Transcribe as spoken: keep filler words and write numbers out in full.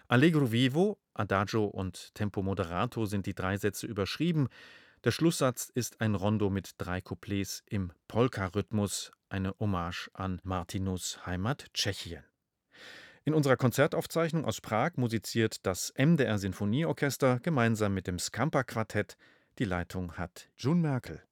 Allegro vivo, Adagio und Tempo moderato sind die drei Sätze überschrieben. Der Schlusssatz ist ein Rondo mit drei Couplets im Polka-Rhythmus, eine Hommage an Martinus Heimat Tschechien. In unserer Konzertaufzeichnung aus Prag musiziert das M D R Sinfonieorchester gemeinsam mit dem Skampa-Quartett. Die Leitung hat June Merkel.